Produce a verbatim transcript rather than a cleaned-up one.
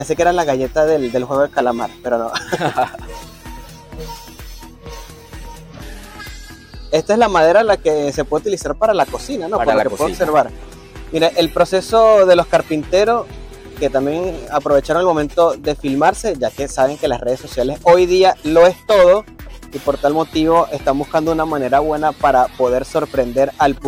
Pensé que era la galleta del, del juego de calamar, pero no. Esta es la madera la que se puede utilizar para la cocina, ¿no? Para Por la lo que puedo cocina. observar. Mira, el proceso de los carpinteros, que también aprovecharon el momento de filmarse, ya que saben que las redes sociales hoy día lo es todo, y por tal motivo están buscando una manera buena para poder sorprender al público.